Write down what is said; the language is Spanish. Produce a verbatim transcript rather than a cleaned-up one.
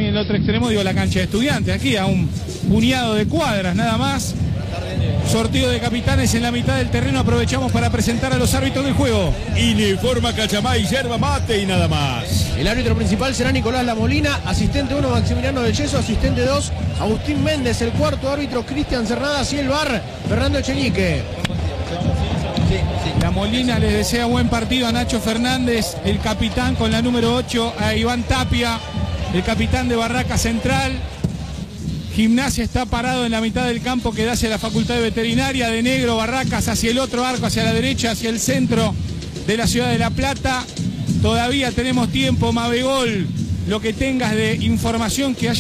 y en el otro extremo, digo, la cancha de Estudiantes. Aquí a un puñado de cuadras nada más. Sorteo de capitanes en la mitad del terreno. Aprovechamos para presentar a los árbitros del juego. Iniforma Cachamay, yerba mate y nada más. El árbitro principal será Nicolás Lamolina, asistente uno Maximiliano del Yeso, asistente dos Agustín Méndez, el cuarto árbitro Cristian Cernadas y el V A R Fernando Echenique. La Molina les desea buen partido a Nacho Fernández, el capitán con la número ocho, a Iván Tapia, el capitán de Barraca Central. Gimnasia está parado en la mitad del campo que da hacia la Facultad de Veterinaria. De negro, Barracas hacia el otro arco, hacia la derecha, hacia el centro de la ciudad de La Plata. Todavía tenemos tiempo, Mabegol, lo que tengas de información que haya